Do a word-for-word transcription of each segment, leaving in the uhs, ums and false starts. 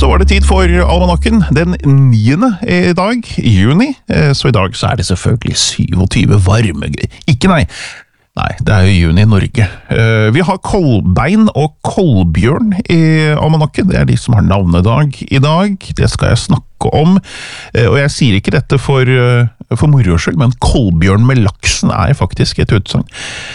Så var det tid for almanakken den niende i dag, juni. Så i dag så er det selvfølgelig syvogtyve varme. Ikke nei. Nei, det er jo juni i Norge. Vi har Kolbein og Kolbjørn i almanakken. Det er de som har navnedag i dag. Det skal jeg snakke om. Og jeg sier ikke dette for, for moro skyld, men Kolbjørn med laksen er faktisk et utsagn.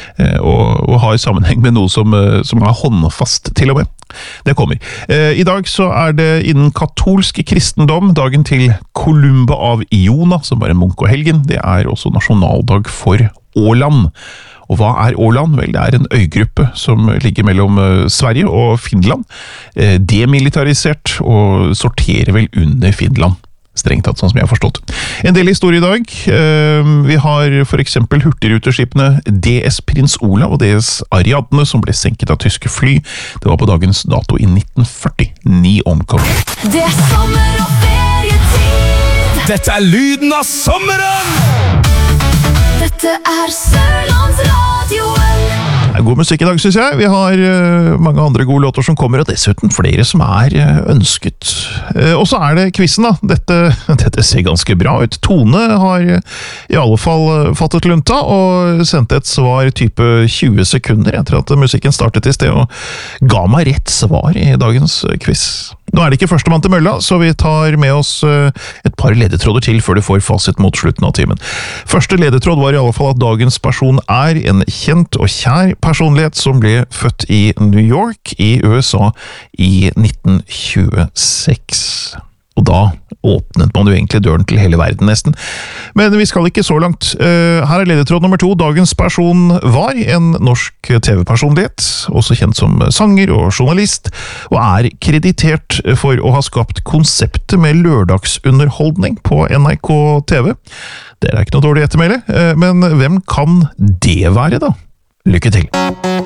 Og, og har sammenheng med noe som, som er håndfast til og med. Det kommer. I dag så er det innen katolsk kristendom dagen til Columba av Iona, som var en munk og helgen. Det er også nasjonaldag for Åland. Og hva er Åland? Vel, det er en øygruppe som ligger mellom Sverige og Finland. Demilitarisert og sorterer vel under Finland. Strengt tatt, sånn som jeg har forstått. En del historie i dag. Vi har for eksempel hurtigruteskipene D S Prins Olav og D S Ariadne, som ble senket av tyske fly. Det var på dagens dato i nitten førti. Ni omkom. Det er sommer og ferietid. Dette er lyden av sommeren! Dette er Sørlandsradioen. Det er god musikk i dag, synes jeg. Vi har uh, mange andre gode låter som kommer, og dessuten flere som er uh, ønsket. Uh, og så er det quizen da. Dette, dette ser ganske bra ut. Tone har uh, i alle fall uh, fattet lunta, og sendte et svar type tjue sekunder etter at musikken startet i sted, og ga meg rett svar i dagens uh, quiz. Nå er det ikke førstemann til mølla, så vi tar med oss uh, et par ledetråder til før du får fasit mot slutten av timen. Første ledetråd var i alle fall at dagens person er en kjent og kjær personlighet som ble født i New York i U S A i nitten tjueseks. Og da åpnet man jo egentlig døren til hele verden nesten. Men vi skal ikke så langt. Her er ledetråd nummer to. Dagens person var en norsk T V-personlighet, også kjent som sanger og journalist, og er kreditert for å ha skapt konseptet med lørdagsunderholdning på N R K T V. Det er ikke noe dårlig ettermæle, men hvem kan det være da? Lykke til!